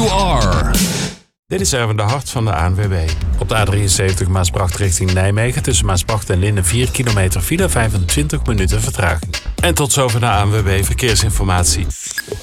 you are. Dit is Erwin de Hart van de ANWB. Op de A73 Maasbracht richting Nijmegen tussen Maasbracht en Linden 4 kilometer file, 25 minuten vertraging. En tot zover de ANWB Verkeersinformatie.